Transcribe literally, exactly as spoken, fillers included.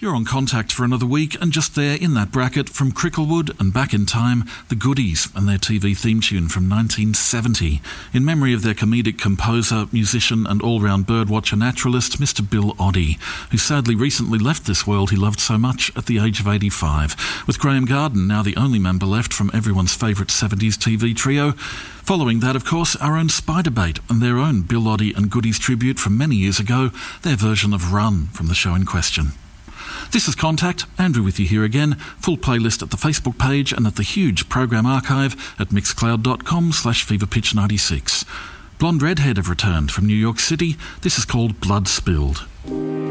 You're on Contact for another week, and just there in that bracket, from Cricklewood and Back in Time, The Goodies and their T V theme tune from nineteen seventy, in memory of their comedic composer, musician and all-round birdwatcher naturalist, Mister Bill Oddie, who sadly recently left this world he loved so much at the age of eighty-five, with Graham Garden now the only member left from everyone's favourite seventies T V trio. Following that, of course, our own Spiderbait and their own Bill Oddie and Goodies tribute from many years ago, their version of Run from the show in question. This is Contact, Andrew with you here again. Full playlist at the Facebook page and at the huge program archive at mixcloud.com slash feverpitch96. Blonde Redhead have returned from New York City. This is called Blood Spilled.